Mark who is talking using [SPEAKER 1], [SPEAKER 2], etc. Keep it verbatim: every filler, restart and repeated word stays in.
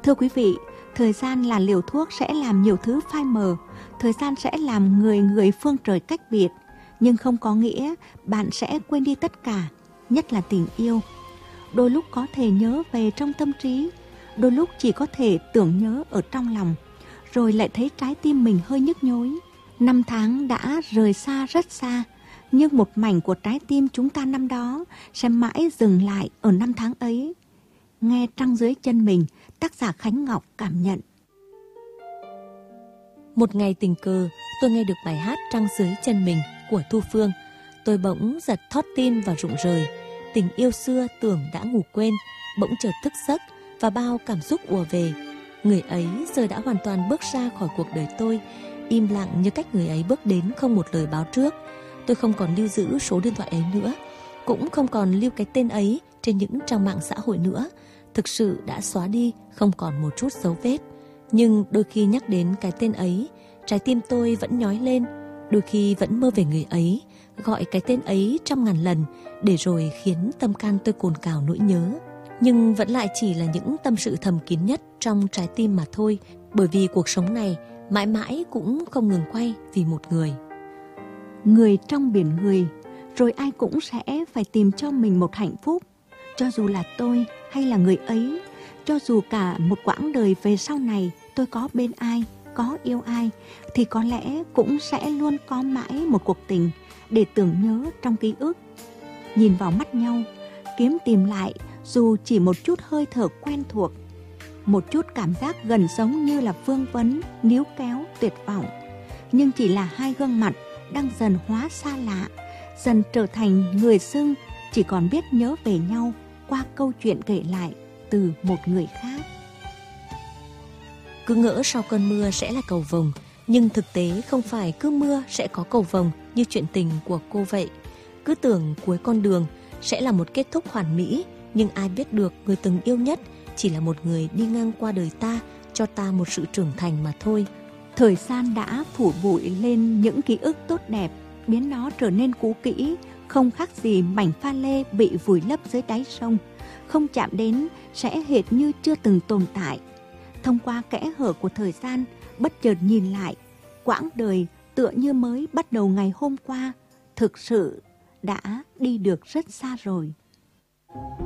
[SPEAKER 1] Thưa quý vị, thời gian là liều thuốc sẽ làm nhiều thứ phai mờ. Thời gian sẽ làm người người phương trời cách biệt. Nhưng không có nghĩa bạn sẽ quên đi tất cả, nhất là tình yêu. Đôi lúc có thể nhớ về trong tâm trí, đôi lúc chỉ có thể tưởng nhớ ở trong lòng, rồi lại thấy trái tim mình hơi nhức nhối. Năm tháng đã rời xa rất xa, nhưng một mảnh của trái tim chúng ta năm đó sẽ mãi dừng lại ở năm tháng ấy. Nghe Trăng Dưới Chân Mình, tác giả Khánh Ngọc cảm nhận.
[SPEAKER 2] Một ngày tình cờ, tôi nghe được bài hát Trăng Dưới Chân Mình của Thu Phương. Tôi bỗng giật thót tim và rụng rời. Tình yêu xưa tưởng đã ngủ quên, bỗng chợt thức giấc và bao cảm xúc ùa về. Người ấy giờ đã hoàn toàn bước ra khỏi cuộc đời tôi, im lặng như cách người ấy bước đến không một lời báo trước. Tôi không còn lưu giữ số điện thoại ấy nữa, cũng không còn lưu cái tên ấy trên những trang mạng xã hội nữa. Thực sự đã xóa đi, không còn một chút dấu vết. Nhưng đôi khi nhắc đến cái tên ấy, trái tim tôi vẫn nhói lên. Đôi khi vẫn mơ về người ấy, gọi cái tên ấy trăm ngàn lần, để rồi khiến tâm can tôi cồn cào nỗi nhớ. Nhưng vẫn lại chỉ là những tâm sự thầm kín nhất trong trái tim mà thôi. Bởi vì cuộc sống này mãi mãi cũng không ngừng quay vì một người.
[SPEAKER 1] Người trong biển người, rồi ai cũng sẽ phải tìm cho mình một hạnh phúc. Cho dù là tôi hay là người ấy, cho dù cả một quãng đời về sau này tôi có bên ai, có yêu ai, thì có lẽ cũng sẽ luôn có mãi một cuộc tình để tưởng nhớ trong ký ức. Nhìn vào mắt nhau, kiếm tìm lại dù chỉ một chút hơi thở quen thuộc, một chút cảm giác gần giống như là vương vấn, níu kéo, tuyệt vọng. Nhưng chỉ là hai gương mặt đang dần hóa xa lạ, dần trở thành người xưng chỉ còn biết nhớ về nhau qua câu chuyện kể lại từ một người khác.
[SPEAKER 2] Cứ ngỡ sau cơn mưa sẽ là cầu vồng, nhưng thực tế không phải cứ mưa sẽ có cầu vồng như chuyện tình của cô vậy. Cứ tưởng cuối con đường sẽ là một kết thúc hoàn mỹ, nhưng ai biết được người từng yêu nhất chỉ là một người đi ngang qua đời ta, cho ta một sự trưởng thành mà thôi.
[SPEAKER 1] Thời gian đã phủ bụi lên những ký ức tốt đẹp, biến nó trở nên cũ kỹ, không khác gì mảnh pha lê bị vùi lấp dưới đáy sông. Không chạm đến sẽ hệt như chưa từng tồn tại. Thông qua kẽ hở của thời gian, bất chợt nhìn lại, quãng đời tựa như mới bắt đầu ngày hôm qua, thực sự đã đi được rất xa rồi.